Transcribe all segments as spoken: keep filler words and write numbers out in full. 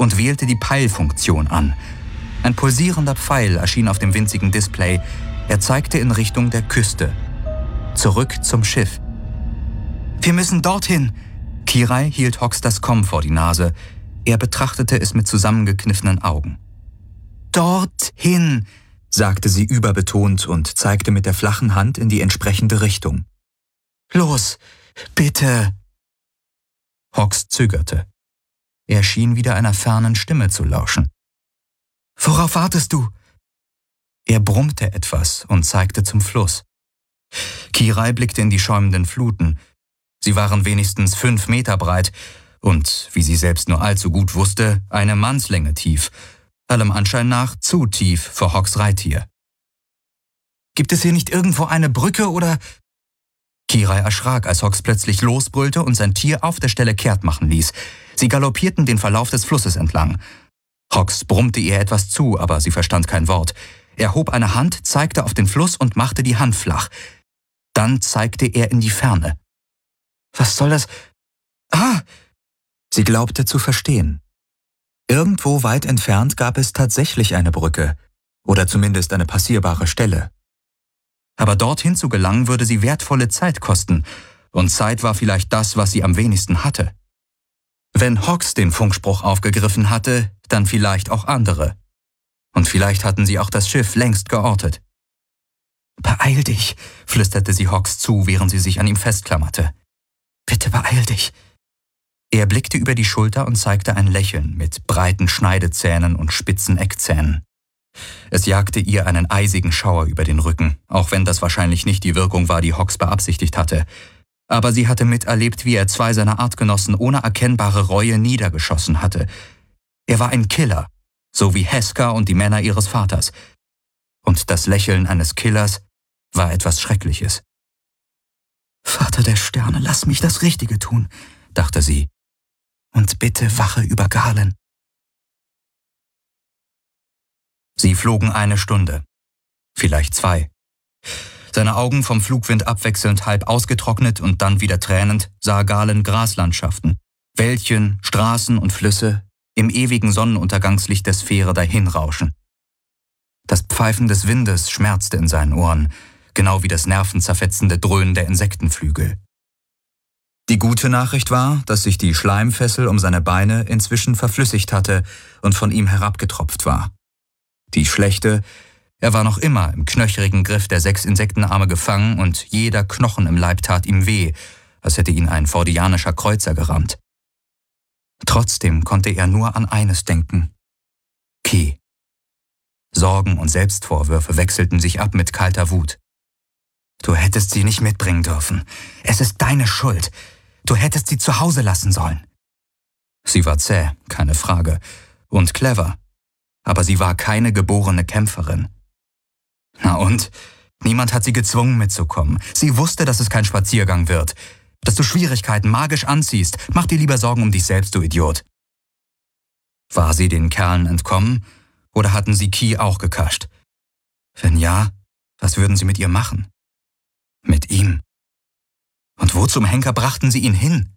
und wählte die Peilfunktion an. Ein pulsierender Pfeil erschien auf dem winzigen Display. Er zeigte in Richtung der Küste. Zurück zum Schiff. »Wir müssen dorthin!« Kirai hielt Hawks das Komm vor die Nase. Er betrachtete es mit zusammengekniffenen Augen. »Dorthin!« sagte sie überbetont und zeigte mit der flachen Hand in die entsprechende Richtung. »Los, bitte!« Hawks zögerte. Er schien wieder einer fernen Stimme zu lauschen. »Worauf wartest du?« Er brummte etwas und zeigte zum Fluss. Kirai blickte in die schäumenden Fluten. Sie waren wenigstens fünf Meter breit und, wie sie selbst nur allzu gut wusste, eine Mannslänge tief. Allem Anschein nach zu tief für Hawks Reittier. »Gibt es hier nicht irgendwo eine Brücke oder...« Kirai erschrak, als Hawks plötzlich losbrüllte und sein Tier auf der Stelle kehrt machen ließ. Sie galoppierten den Verlauf des Flusses entlang. Hawks brummte ihr etwas zu, aber sie verstand kein Wort. Er hob eine Hand, zeigte auf den Fluss und machte die Hand flach. Dann zeigte er in die Ferne. »Was soll das? Ah!« Sie glaubte zu verstehen. Irgendwo weit entfernt gab es tatsächlich eine Brücke, oder zumindest eine passierbare Stelle. Aber dorthin zu gelangen würde sie wertvolle Zeit kosten, und Zeit war vielleicht das, was sie am wenigsten hatte. Wenn Hawks den Funkspruch aufgegriffen hatte, dann vielleicht auch andere. Und vielleicht hatten sie auch das Schiff längst geortet. »Beeil dich«, flüsterte sie Hawks zu, während sie sich an ihm festklammerte. »Bitte beeil dich.« Er blickte über die Schulter und zeigte ein Lächeln mit breiten Schneidezähnen und spitzen Eckzähnen. Es jagte ihr einen eisigen Schauer über den Rücken, auch wenn das wahrscheinlich nicht die Wirkung war, die Hawks beabsichtigt hatte. Aber sie hatte miterlebt, wie er zwei seiner Artgenossen ohne erkennbare Reue niedergeschossen hatte. Er war ein Killer, so wie Heska und die Männer ihres Vaters. Und das Lächeln eines Killers war etwas Schreckliches. »Vater der Sterne, lass mich das Richtige tun«, dachte sie. »Und bitte wache über Galen.« Sie flogen eine Stunde, vielleicht zwei. Seine Augen vom Flugwind abwechselnd halb ausgetrocknet und dann wieder tränend sah Galen Graslandschaften, Wäldchen, Straßen und Flüsse im ewigen Sonnenuntergangslicht der Sphäre dahinrauschen. Das Pfeifen des Windes schmerzte in seinen Ohren, genau wie das nervenzerfetzende Dröhnen der Insektenflügel. Die gute Nachricht war, dass sich die Schleimfessel um seine Beine inzwischen verflüssigt hatte und von ihm herabgetropft war. Die schlechte, er war noch immer im knöcherigen Griff der sechs Insektenarme gefangen und jeder Knochen im Leib tat ihm weh, als hätte ihn ein fordianischer Kreuzer gerammt. Trotzdem konnte er nur an eines denken: Ki. Sorgen und Selbstvorwürfe wechselten sich ab mit kalter Wut. »Du hättest sie nicht mitbringen dürfen. Es ist deine Schuld. Du hättest sie zu Hause lassen sollen.« Sie war zäh, keine Frage, und clever. Aber sie war keine geborene Kämpferin. Na und? Niemand hat sie gezwungen mitzukommen. Sie wusste, dass es kein Spaziergang wird. Dass du Schwierigkeiten magisch anziehst. Mach dir lieber Sorgen um dich selbst, du Idiot. War sie den Kerlen entkommen? Oder hatten sie Ki auch gekascht? Wenn ja, was würden sie mit ihr machen? Mit ihm? Und wo zum Henker brachten sie ihn hin?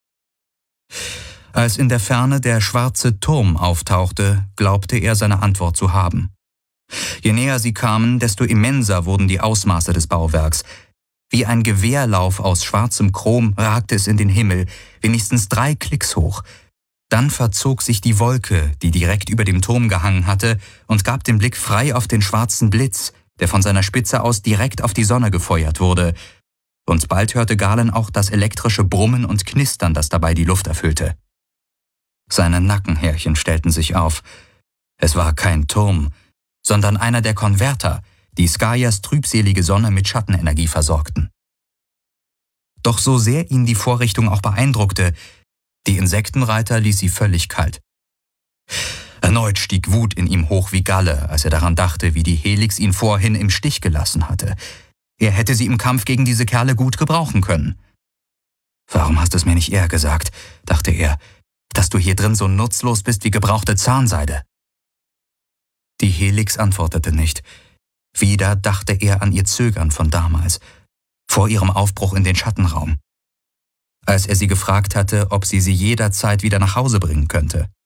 Als in der Ferne der schwarze Turm auftauchte, glaubte er, seine Antwort zu haben. Je näher sie kamen, desto immenser wurden die Ausmaße des Bauwerks. Wie ein Gewehrlauf aus schwarzem Chrom ragte es in den Himmel, wenigstens drei Klicks hoch. Dann verzog sich die Wolke, die direkt über dem Turm gehangen hatte, und gab den Blick frei auf den schwarzen Blitz, der von seiner Spitze aus direkt auf die Sonne gefeuert wurde. Und bald hörte Galen auch das elektrische Brummen und Knistern, das dabei die Luft erfüllte. Seine Nackenhärchen stellten sich auf. Es war kein Turm, sondern einer der Konverter, die Skayas trübselige Sonne mit Schattenenergie versorgten. Doch so sehr ihn die Vorrichtung auch beeindruckte, die Insektenreiter ließ sie völlig kalt. Erneut stieg Wut in ihm hoch wie Galle, als er daran dachte, wie die Helix ihn vorhin im Stich gelassen hatte. Er hätte sie im Kampf gegen diese Kerle gut gebrauchen können. »Warum hast du es mir nicht eher gesagt?« dachte er, »dass du hier drin so nutzlos bist wie gebrauchte Zahnseide?« Die Helix antwortete nicht. Wieder dachte er an ihr Zögern von damals, vor ihrem Aufbruch in den Schattenraum. Als er sie gefragt hatte, ob sie sie jederzeit wieder nach Hause bringen könnte.